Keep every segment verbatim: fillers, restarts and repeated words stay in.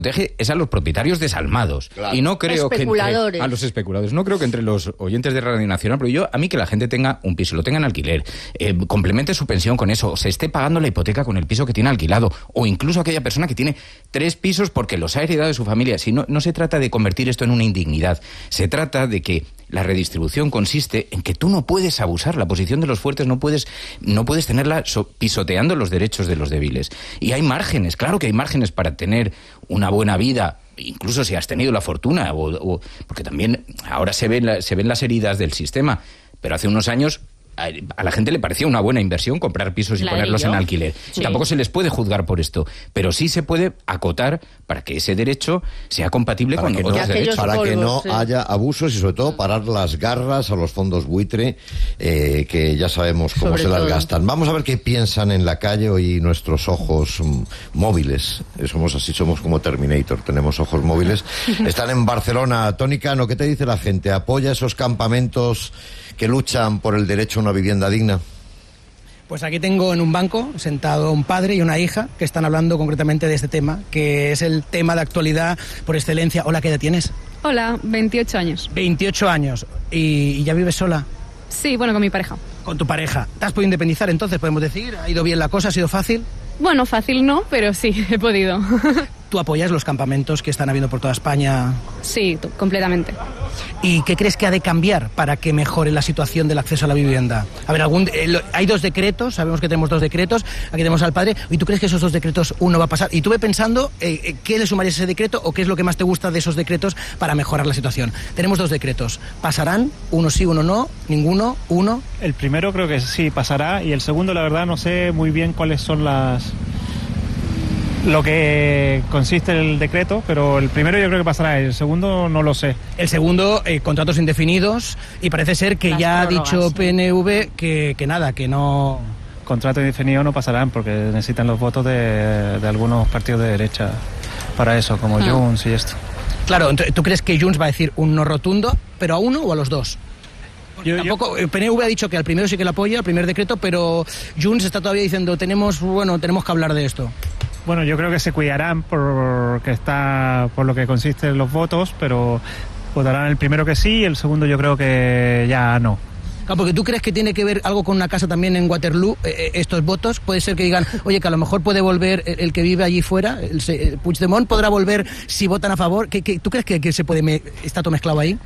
es a los propietarios desalmados. Claro. Y no creo que entre, a los especuladores. No creo que entre los oyentes de Radio Nacional, pero yo, a mí que la gente tenga un piso, lo tenga en alquiler, eh, complemente su pensión con eso, se esté pagando la hipoteca con el piso que tiene alquilado, o incluso aquella persona que tiene tres pisos porque los ha heredado de su familia. Si no, no se trata de convertir esto en una indignidad, se trata de que la redistribución consiste en que tú no puedes abusar, la posición de los fuertes no puedes, no puedes tenerla so, pisoteando los derechos de los débiles. Y hay márgenes, claro que hay márgenes para tener una buena vida, incluso si has tenido la fortuna, o, o, porque también ahora se ven, la, se ven las heridas del sistema, pero hace unos años a la gente le parecía una buena inversión comprar pisos y Ladrillo. ponerlos en alquiler. Sí. Tampoco se les puede juzgar por esto, pero sí se puede acotar para que ese derecho sea compatible para con que otros no, derechos. Para polvos, que no sí. haya abusos y sobre todo parar las garras a los fondos buitre, eh, que ya sabemos cómo Sobre se las todo. gastan. Vamos a ver qué piensan en la calle hoy nuestros ojos mm, móviles. Eh, Somos así, somos como Terminator, tenemos ojos móviles. Están en Barcelona. Toni Cano, ¿qué te dice la gente? ¿Apoya esos campamentos que luchan por el derecho a una vivienda digna? Pues aquí tengo en un banco sentado un padre y una hija que están hablando concretamente de este tema, que es el tema de actualidad por excelencia. Hola, ¿qué edad tienes? Hola, veintiocho años. veintiocho años. ¿Y, y ya vives sola? Sí, bueno, con mi pareja. Con tu pareja. ¿Te has podido independizar entonces, podemos decir? ¿Ha ido bien la cosa? ¿Ha sido fácil? Bueno, fácil no, pero sí, he podido. ¿Tú apoyas los campamentos que están habiendo por toda España? Sí, t- completamente. ¿Y qué crees que ha de cambiar para que mejore la situación del acceso a la vivienda? A ver, algún, eh, lo, hay dos decretos, sabemos que tenemos dos decretos, aquí tenemos al padre, ¿y tú crees que esos dos decretos uno va a pasar? Y estuve pensando, eh, eh, ¿qué le sumarías a ese decreto o qué es lo que más te gusta de esos decretos para mejorar la situación? Tenemos dos decretos, ¿pasarán? ¿Uno sí, uno no? ¿Ninguno? ¿Uno? El primero creo que sí pasará y el segundo la verdad no sé muy bien cuáles son las... lo que consiste el decreto, pero el primero yo creo que pasará, el segundo no lo sé. El segundo, eh, contratos indefinidos, y parece ser que Las ya ha prórrogas, dicho sí. P N V que, que nada, que no... Contratos indefinidos no pasarán porque necesitan los votos de, de algunos partidos de derecha para eso, como Ah. Junts y esto. Claro, ent- ¿tú crees que Junts va a decir un no rotundo, pero a uno o a los dos? Yo- yo- Tampoco, el P N V ha dicho que al primero sí que lo apoya, al primer decreto, pero Junts está todavía diciendo, tenemos, bueno, tenemos que hablar de esto. Bueno, yo creo que se cuidarán por que está por lo que consisten los votos, pero votarán el primero que sí y el segundo yo creo que ya no. Claro, porque tú crees que tiene que ver algo con una casa también en Waterloo, eh, eh, estos votos, puede ser que digan, oye, que a lo mejor puede volver el, el que vive allí fuera, el, se- el Puigdemont podrá volver si votan a favor. ¿Qué, qué, ¿Tú crees que, que se puede me- está todo mezclado ahí?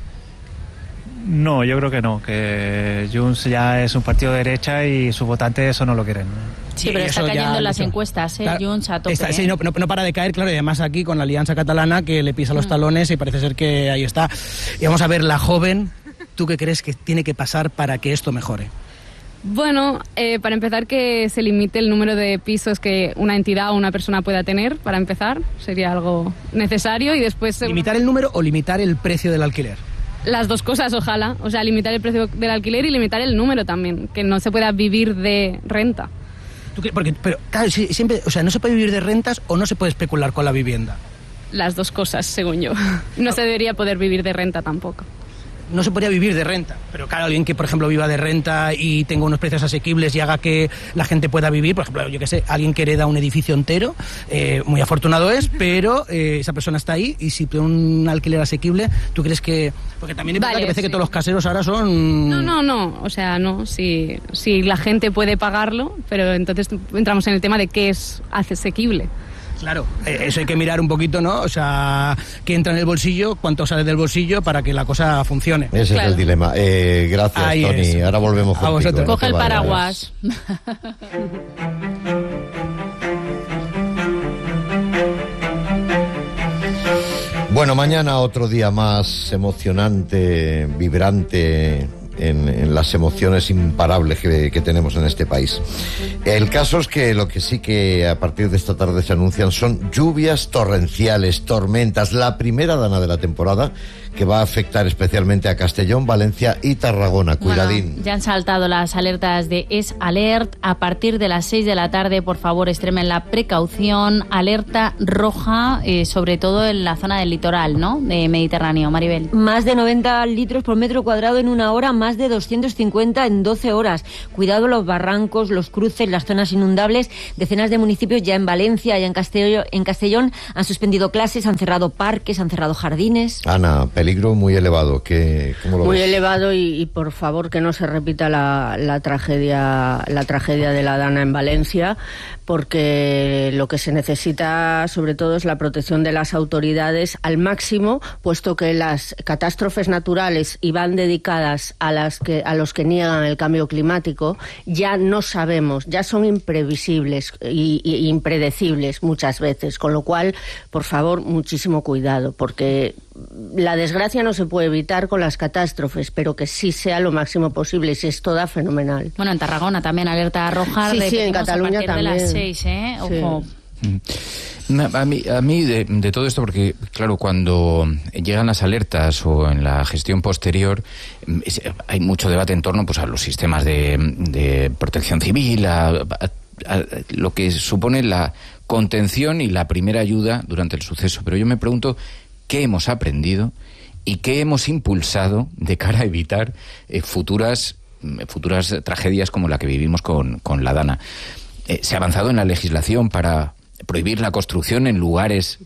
No, yo creo que no, que Junts ya es un partido de derecha y sus votantes eso no lo quieren. Sí, pero y está eso ya cayendo en las mucho. encuestas, ¿eh? Claro, Junts a tope. está- ¿eh? sí, no, no, no para de caer, claro, y además aquí con la Alianza Catalana que le pisa los talones y parece ser que ahí está. Y vamos a ver, la joven, ¿tú qué crees que tiene que pasar para que esto mejore? Bueno, eh, para empezar que se limite el número de pisos que una entidad o una persona pueda tener, para empezar, sería algo necesario y después... ¿Limitar el número o limitar el precio del alquiler? Las dos cosas, ojalá. O sea, limitar el precio del alquiler y limitar el número también, que no se pueda vivir de renta. ¿Tú qué- Porque, pero, claro, sí, siempre, o sea, no se puede vivir de rentas o no se puede especular con la vivienda. Las dos cosas, según yo. No se debería poder vivir de renta tampoco. No se podría vivir de renta, pero claro, alguien que, por ejemplo, viva de renta y tenga unos precios asequibles y haga que la gente pueda vivir, por ejemplo, yo qué sé, alguien que hereda un edificio entero, eh, muy afortunado es, pero eh, esa persona está ahí y si tiene un alquiler asequible, ¿tú crees que...? Porque también es Vale, verdad que parece sí. que todos los caseros ahora son... No, no, no. O sea, no. Si, si la gente puede pagarlo, pero entonces entramos en el tema de qué es asequible. Claro, eh, eso hay que mirar un poquito, ¿no? O sea, qué entra en el bolsillo, cuánto sale del bolsillo para que la cosa funcione. Ese Claro. es el dilema. Eh, gracias, Ahí Toni. es. Ahora volvemos A contigo. vosotros. no Coge te el vayas. paraguas. Bueno, mañana otro día más emocionante, vibrante en, en las emociones imparables que, que tenemos en este país. El caso es que lo que sí que a partir de esta tarde se anuncian son lluvias torrenciales, tormentas, la primera dana de la temporada que va a afectar especialmente a Castellón, Valencia y Tarragona. Cuidadín. Bueno, ya han saltado las alertas de Es Alert. A partir de las seis de la tarde, por favor, extremen la precaución. Alerta roja, eh, sobre todo en la zona del litoral, ¿no?, de Mediterráneo. Maribel. Más de noventa litros por metro cuadrado en una hora, más de doscientos cincuenta en doce horas. Cuidado los barrancos, los cruces, las zonas inundables. Decenas de municipios ya en Valencia, ya en Castellón, en Castellón han suspendido clases, han cerrado parques, han cerrado jardines. Ana, peligro muy elevado. ¿Qué, cómo lo muy ves? elevado y, y por favor que no se repita la, la tragedia la tragedia de la Dana en Valencia, porque lo que se necesita sobre todo es la protección de las autoridades al máximo, puesto que las catástrofes naturales y van dedicadas a las que a los que niegan el cambio climático ya no sabemos, ya son imprevisibles y, y impredecibles muchas veces, con lo cual, por favor, muchísimo cuidado, porque la desgracia no se puede evitar con las catástrofes, pero que sí sea lo máximo posible, y si es toda, fenomenal. Bueno, en Tarragona también alerta roja. Sí, sí, en Cataluña a partir también. De las seis, ¿eh? Ojo. Sí. A mí, a mí de, de todo esto, porque claro, cuando llegan las alertas o en la gestión posterior, es, hay mucho debate en torno pues a los sistemas de, de protección civil, a, a, a lo que supone la contención y la primera ayuda durante el suceso. Pero yo me pregunto, ¿qué hemos aprendido y qué hemos impulsado de cara a evitar eh, futuras, futuras tragedias como la que vivimos con, con la Dana? Eh, ¿Se ha avanzado en la legislación para prohibir la construcción en lugares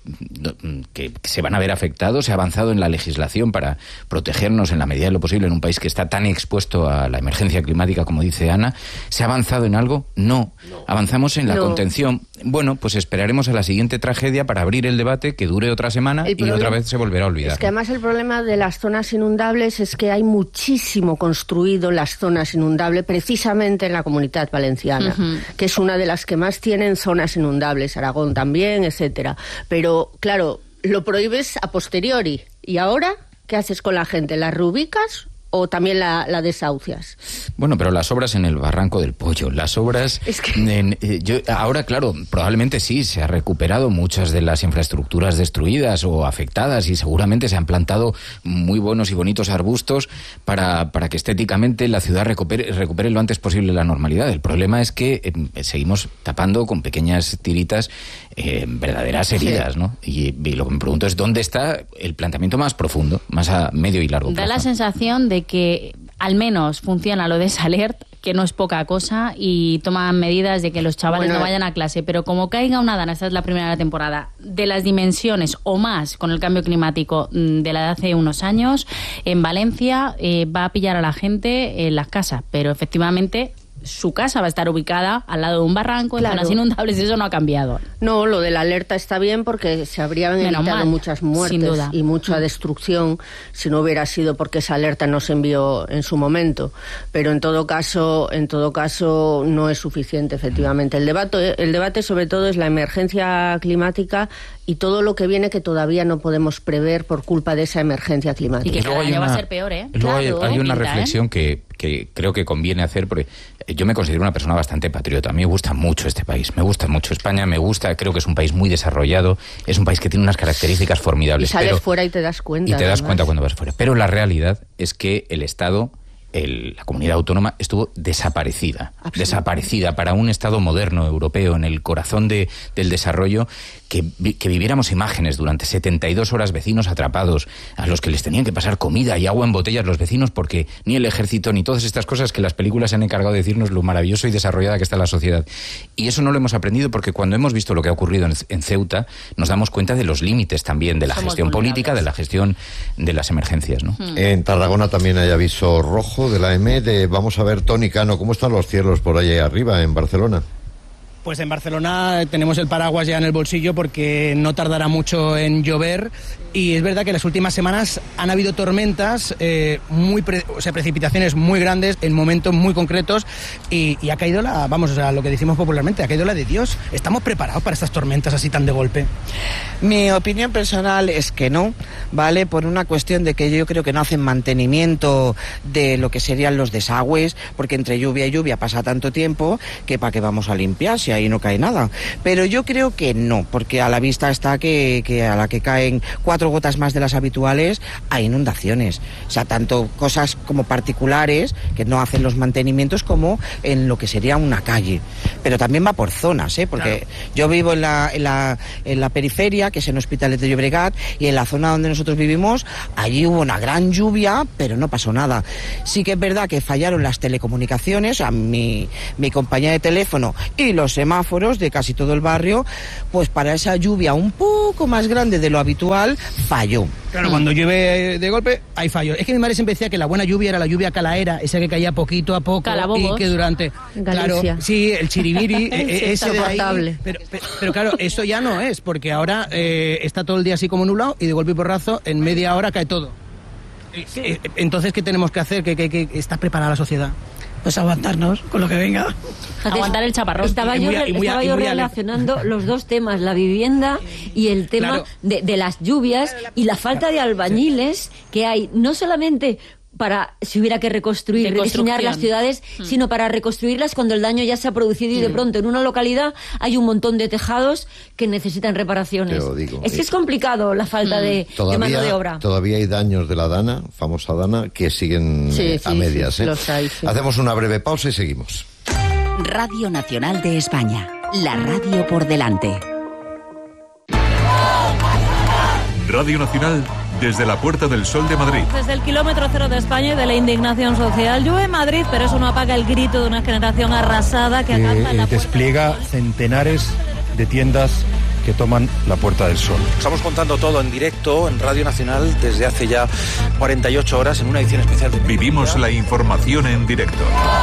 que se van a ver afectados? ¿Se ha avanzado en la legislación para protegernos en la medida de lo posible en un país que está tan expuesto a la emergencia climática como dice Ana? ¿Se ha avanzado en algo? No. no. Avanzamos en la no. contención. Bueno, pues esperaremos a la siguiente tragedia para abrir el debate, que dure otra semana y problema, otra vez se volverá a olvidar. Es que además el problema de las zonas inundables es que hay muchísimo construido en las zonas inundables, precisamente en la Comunidad Valenciana, uh-huh. que es una de las que más tienen zonas inundables, Aragón también, etcétera. Pero, claro, lo prohíbes a posteriori. ¿Y ahora qué haces con la gente? ¿La reubicas o también la, la desahucias? Bueno, pero las obras en el Barranco del Pollo, las obras... Es que... en, eh, yo, ahora, claro, probablemente sí, se ha recuperado muchas de las infraestructuras destruidas o afectadas y seguramente se han plantado muy buenos y bonitos arbustos para, para que estéticamente la ciudad recupere, recupere lo antes posible la normalidad. El problema es que eh, seguimos tapando con pequeñas tiritas eh, verdaderas heridas, sí. ¿no? Y, y lo que me pregunto es dónde está el planteamiento más profundo, más a medio y largo plazo. Da la sensación de que al menos funciona lo de Salert, que no es poca cosa, y toman medidas de que los chavales bueno, no vayan a clase, pero como caiga una Dana, esta es la primera de la temporada, de las dimensiones o más con el cambio climático de la de hace unos años, en Valencia eh, va a pillar a la gente en las casas, pero efectivamente su casa va a estar ubicada al lado de un barranco, en claro. zonas inundables, y eso no ha cambiado. No, lo de la alerta está bien porque se habrían Menos evitado mal, muchas muertes y mucha destrucción si no hubiera sido porque esa alerta no se envió en su momento. Pero en todo caso, en todo caso no es suficiente, efectivamente. El debate, el debate sobre todo es la emergencia climática y todo lo que viene que todavía no podemos prever por culpa de esa emergencia climática. Y que cada año una, va a ser peor, ¿eh? Luego claro, hay, hay una pinta, reflexión ¿eh? que, que creo que conviene hacer, porque yo me considero una persona bastante patriota. A mí me gusta mucho este país, me gusta mucho España, me gusta, creo que es un país muy desarrollado, es un país que tiene unas características formidables. Y sales pero, fuera y te das cuenta. Y te das además. cuenta cuando vas fuera. Pero la realidad es que el Estado... El, la comunidad autónoma estuvo desaparecida, desaparecida para un Estado moderno europeo en el corazón de, del desarrollo, que, que viviéramos imágenes durante setenta y dos horas, vecinos atrapados, a los que les tenían que pasar comida y agua en botellas los vecinos, porque ni el ejército ni todas estas cosas que las películas se han encargado de decirnos lo maravilloso y desarrollada que está la sociedad. Y eso no lo hemos aprendido porque cuando hemos visto lo que ha ocurrido en, en Ceuta, nos damos cuenta de los límites también de la Somos gestión política, de la gestión de las emergencias, ¿no? Hmm. En Tarragona también hay aviso rojo de la E M E D. Vamos a ver, Toni Cano, ¿cómo están los cielos por allá arriba en Barcelona? Pues en Barcelona tenemos el paraguas ya en el bolsillo porque no tardará mucho en llover, y es verdad que en las últimas semanas han habido tormentas, eh, muy pre, o sea, precipitaciones muy grandes en momentos muy concretos, y, y ha caído la, vamos, o sea, lo que decimos popularmente, ha caído la de Dios. ¿Estamos preparados para estas tormentas así tan de golpe? Mi opinión personal es que no, ¿vale? Por una cuestión de que yo creo que no hacen mantenimiento de lo que serían los desagües, porque entre lluvia y lluvia pasa tanto tiempo que para qué vamos a limpiar. Si y ahí no cae nada. Pero yo creo que no, porque a la vista está que, que a la que caen cuatro gotas más de las habituales hay inundaciones. O sea, tanto cosas como particulares que no hacen los mantenimientos como en lo que sería una calle. Pero también va por zonas, ¿eh? Porque claro, yo vivo en la, en la, en la periferia, que es en Hospitalet de Llobregat, y en la zona donde nosotros vivimos, allí hubo una gran lluvia, pero no pasó nada. Sí que es verdad que fallaron las telecomunicaciones, o sea, mi, mi compañía de teléfono y los semáforos de casi todo el barrio, pues para esa lluvia un poco más grande de lo habitual, falló. Claro, mm. cuando llueve de golpe hay fallo. Es que mi madre siempre decía que la buena lluvia era la lluvia calaera, esa que caía poquito a poco. Calabobos. Y que durante... Galicia. Claro, sí, el chiribiri, sí, ese de ahí. Pero, pero, pero claro, eso ya no es, porque ahora eh, está todo el día así como nublado y de golpe y porrazo en media hora cae todo. Sí. Entonces, ¿qué tenemos que hacer? ¿Qué, qué, qué está preparada la sociedad? Pues aguantarnos con lo que venga. Aguantar el chaparrón. Estaba yo, muy, muy, estaba yo relacionando los dos temas, la vivienda y el tema claro. de, de las lluvias y la falta de albañiles que hay, no solamente para, si hubiera que reconstruir, rediseñar las ciudades, hmm. sino para reconstruirlas cuando el daño ya se ha producido y de pronto en una localidad hay un montón de tejados que necesitan reparaciones. Te lo digo. Es que es complicado la falta hmm. de, todavía, de mano de obra. Todavía hay daños de la Dana, famosa Dana, que siguen sí, a sí, medias. Sí, ¿eh? Los hay, sí. Hacemos una breve pausa y seguimos. Radio Nacional de España, la radio por delante. Radio Nacional desde la Puerta del Sol de Madrid. Desde el kilómetro cero de España y de la indignación social. Llueve en Madrid, pero eso no apaga el grito de una generación arrasada que acampa en la despliega centenares de tiendas que toman la Puerta del Sol. Estamos contando todo en directo en Radio Nacional desde hace ya cuarenta y ocho horas en una edición especial de... Vivimos la información en directo.